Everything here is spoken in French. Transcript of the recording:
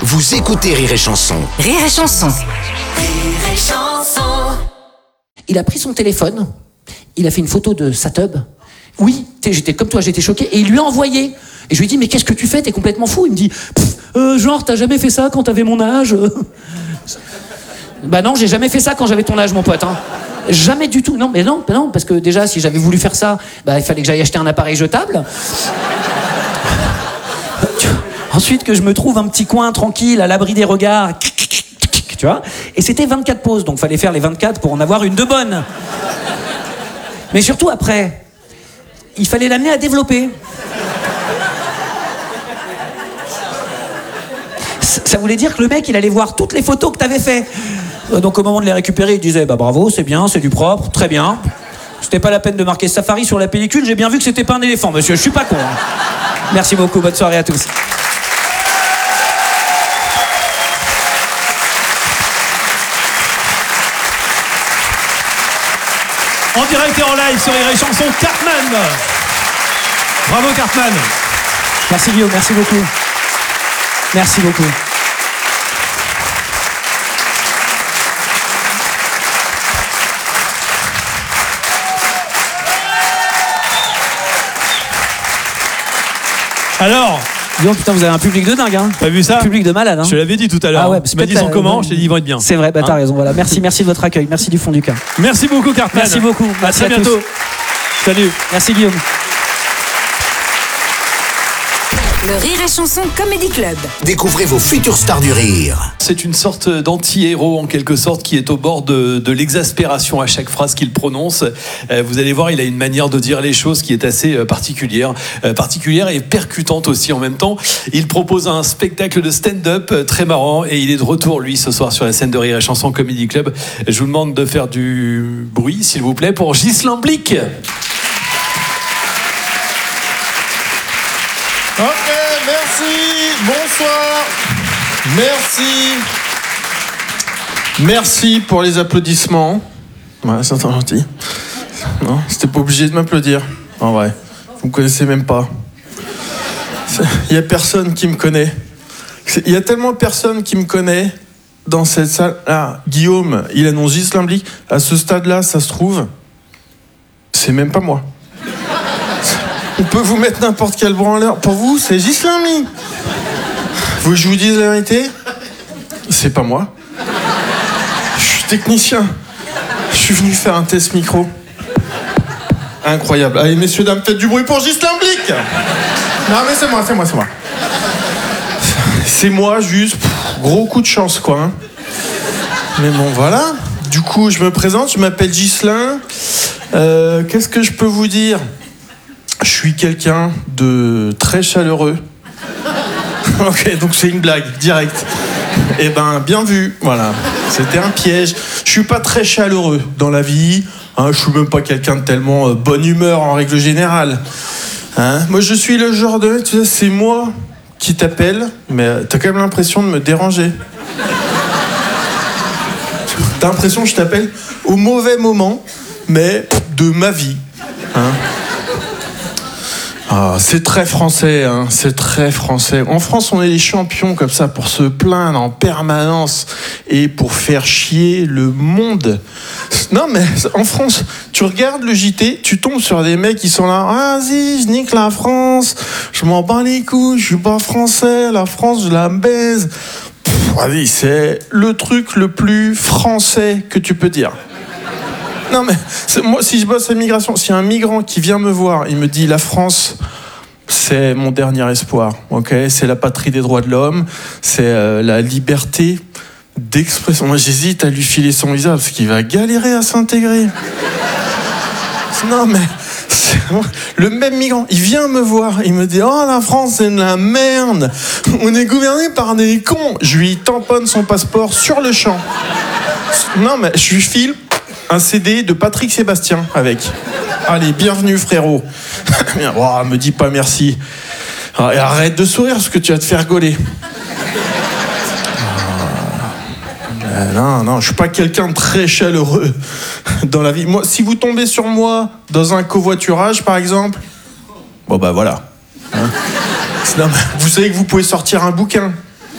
Vous écoutez Rire et Chanson. Rire et Chanson. Rire et Chanson. Il a pris son téléphone, il a fait une photo de sa tub. Oui, j'étais comme toi, j'étais choqué. Et il lui a envoyé. Et je lui ai dit, mais qu'est-ce que tu fais? T'es complètement fou. Il me dit, genre, t'as jamais fait ça quand t'avais mon âge? Bah non, j'ai jamais fait ça quand j'avais ton âge, mon pote. Hein. Jamais du tout. Non, parce que déjà, si j'avais voulu faire ça, bah, il fallait que j'aille acheter un appareil jetable. Ensuite, que je me trouve un petit coin tranquille, à l'abri des regards. Tu vois? Et c'était 24 pauses, donc fallait faire les 24 pour en avoir une de bonne. Mais surtout après, il fallait l'amener à développer. Ça voulait dire que le mec, il allait voir toutes les photos que t'avais fait. Donc au moment de les récupérer, il disait, bah bravo, c'est bien, c'est du propre, très bien. C'était pas la peine de marquer Safari sur la pellicule, j'ai bien vu que c'était pas un éléphant, monsieur, je suis pas con. Hein. Merci beaucoup, bonne soirée à tous. En direct et en live sur Rire et Chanson, Cartman. Bravo Cartman. Merci Guillaume, merci beaucoup. Merci beaucoup. Alors, Guillaume, putain, vous avez un public de dingue, hein. T'as vu ça? Un public de malade, hein. Je te l'avais dit tout à l'heure. Ah ouais, tu m'as dit son comment, je t'ai dit ils vont être bien. C'est vrai, bah t'as raison, voilà. Merci de votre accueil, merci du fond du cœur. Merci beaucoup Cartman. Merci beaucoup. À très bientôt. Tous. Salut. Merci Guillaume. Le Rire et Chanson Comedy Club. Découvrez vos futures stars du rire. C'est une sorte d'anti-héros en quelque sorte qui est au bord de l'exaspération à chaque phrase qu'il prononce. Vous allez voir, il a une manière de dire les choses qui est assez particulière et percutante aussi en même temps. Il propose un spectacle de stand-up très marrant et il est de retour lui ce soir sur la scène de Rire et Chanson Comedy Club. Je vous demande de faire du bruit s'il vous plaît pour Ghislain Blic. Ok, merci, bonsoir, merci pour les applaudissements. Ouais, c'est gentil. Non, c'était pas obligé de m'applaudir, en vrai. Vous me connaissez même pas. Il y a personne qui me connaît. Il y a tellement personne qui me connaît dans cette salle. Ah, Guillaume, il annonce Ghislain Blic. À ce stade-là, ça se trouve, c'est même pas moi. On peut vous mettre n'importe quel branleur. Pour vous, c'est Ghislain Blic. Vous, je vous dise la vérité, c'est pas moi. Je suis technicien. Je suis venu faire un test micro. Incroyable. Allez, messieurs, dames, faites du bruit pour Ghislain Blic. Non, mais c'est moi. C'est moi, juste. Gros coup de chance, quoi. Hein. Mais bon, voilà. Du coup, je me présente, je m'appelle Ghislain. Qu'est-ce que je peux vous dire ? Je suis quelqu'un de très chaleureux. Ok, donc c'est une blague, direct. Eh ben, bien vu, voilà. C'était un piège. Je suis pas très chaleureux dans la vie. Hein, je suis même pas quelqu'un de tellement bonne humeur en règle générale. Hein, moi, je suis le genre de... Tu sais, c'est moi qui t'appelle, mais t'as quand même l'impression de me déranger. T'as l'impression que je t'appelle au mauvais moment, mais de ma vie. Hein. Ah, c'est très français, hein, c'est très français. En France, on est les champions comme ça pour se plaindre en permanence et pour faire chier le monde. Non, mais en France, tu regardes le JT, tu tombes sur des mecs qui sont là. Ah, vas-y, je nique la France, je m'en bats les couilles, je suis pas français, la France, je la baise. Vas-y, c'est le truc le plus français que tu peux dire. Non mais, moi si je bosse à l'immigration, s'il y a un migrant qui vient me voir, il me dit la France, c'est mon dernier espoir, ok ? C'est la patrie des droits de l'homme, c'est la liberté d'expression. Moi j'hésite à lui filer son visa parce qu'il va galérer à s'intégrer. Non mais, le même migrant, il vient me voir, il me dit « Oh la France c'est de la merde, on est gouverné par des cons !» Je lui tamponne son passeport sur le champ. Non mais, je lui file un CD de Patrick Sébastien avec. Allez, bienvenue frérot. Oh, me dis pas merci. Et arrête de sourire parce que tu vas te faire gauler. Non, je suis pas quelqu'un de très chaleureux dans la vie. Moi, si vous tombez sur moi dans un covoiturage, par exemple, bon bah voilà. Hein. Non, vous savez que vous pouvez sortir un bouquin.